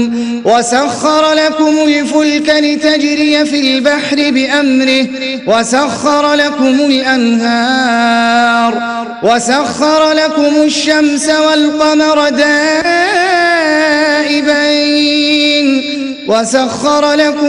وسخر لكم الفلك لتجري في البحر بأمره وسخر لكم الأنهار وسخر لكم الشمس والقمر دائبين وسخر لكم